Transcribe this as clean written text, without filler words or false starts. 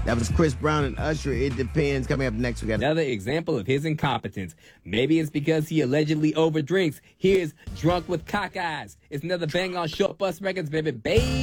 That was Chris Brown and Usher. It depends. Coming up next, we got another example of his incompetence. Maybe it's because he allegedly overdrinks. Here's Drunk with Cock Eyes. It's another bang on Short Bus Records, baby.